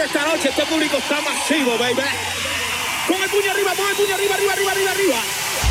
esta noche. Este público está masivo, baby. Con el puño arriba, pon el puño arriba, arriba, arriba, arriba, arriba.